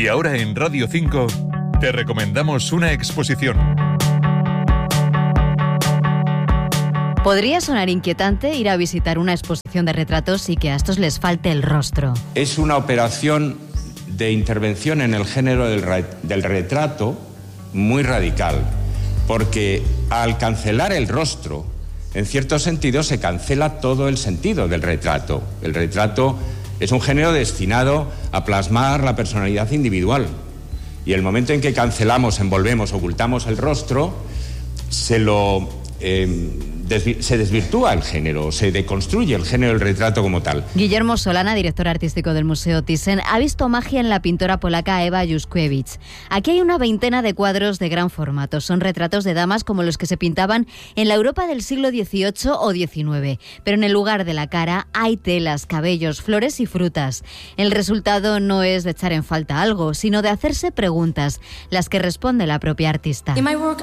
Y ahora en Radio 5 te recomendamos una exposición. Podría sonar inquietante ir a visitar una exposición de retratos y que a estos les falte el rostro. Es una operación de intervención en el género del retrato muy radical, porque al cancelar el rostro, en cierto sentido se cancela todo el sentido del retrato. El retrato es un género destinado a plasmar la personalidad individual. Y el momento en que cancelamos, envolvemos, ocultamos el rostro, se desvirtúa el género, se deconstruye el género del retrato como tal. Guillermo Solana, director artístico del Museo Thyssen, ha visto magia en la pintora polaca Ewa Juszkiewicz. Aquí hay una veintena de cuadros de gran formato. Son retratos de damas como los que se pintaban en la Europa del siglo XVIII o XIX. Pero en el lugar de la cara hay telas, cabellos, flores y frutas. El resultado no es de echar en falta algo, sino de hacerse preguntas, las que responde la propia artista.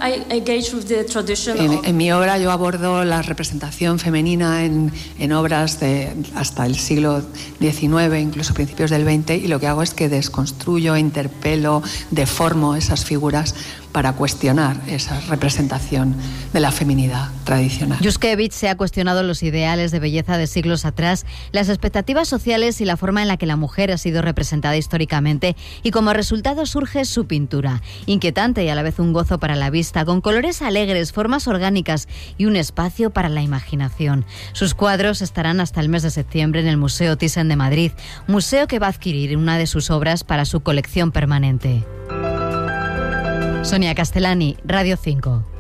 En mi obra yo abordo la representación femenina en obras de hasta el siglo XIX, incluso principios del XX, y lo que hago es que desconstruyo, interpelo, deformo esas figuras para cuestionar esa representación de la feminidad tradicional. Juszkiewicz se ha cuestionado los ideales de belleza de siglos atrás, las expectativas sociales y la forma en la que la mujer ha sido representada históricamente, y como resultado surge su pintura, inquietante y a la vez un gozo para la vista, con colores alegres, formas orgánicas y un espacio para la imaginación. Sus cuadros estarán hasta el mes de septiembre en el Museo Thyssen de Madrid, museo que va a adquirir una de sus obras para su colección permanente. Sonia Castellani, Radio 5.